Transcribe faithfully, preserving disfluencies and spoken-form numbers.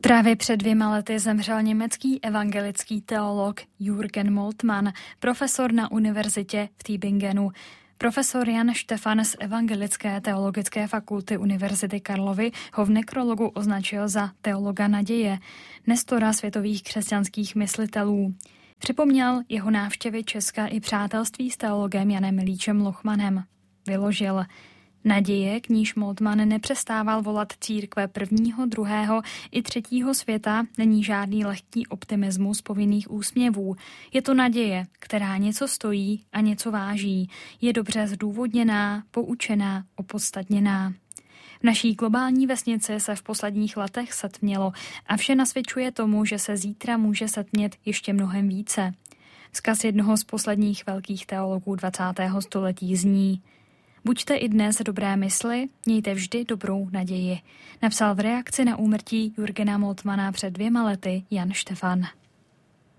Právě před dvěma lety zemřel německý evangelický teolog Jürgen Moltmann, profesor na univerzitě v Tübingenu. Profesor Jan Štefan z Evangelické teologické fakulty Univerzity Karlovy ho v nekrologu označil za teologa naděje, nestora světových křesťanských myslitelů. Připomněl jeho návštěvy Česka i přátelství s teologem Janem Líčem Lochmanem. Vyložil: naděje, k níž Moltmann nepřestával volat církve prvního, druhého i třetího světa, není žádný lehký optimismus povinných úsměvů. Je to naděje, která něco stojí a něco váží. Je dobře zdůvodněná, poučená, opodstatněná. V naší globální vesnici se v posledních letech setmělo a vše nasvědčuje tomu, že se zítra může setmět ještě mnohem více. Vzkaz jednoho z posledních velkých teologů dvacátého století zní: buďte i dnes dobré mysli, mějte vždy dobrou naději. Napsal v reakci na úmrtí Jürgena Moltmanna před dvěma lety Jan Štefan.